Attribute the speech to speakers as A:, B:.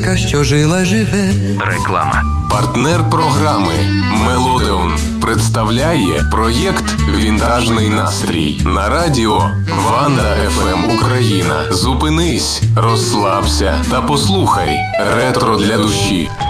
A: музика, що жила, живе.
B: Реклама.
C: Партнер програми «Мелодеон» представляє проєкт «Вінтажний настрій» на радіо Ванда ФМ Україна. Зупинись, розслабся та послухай ретро для душі.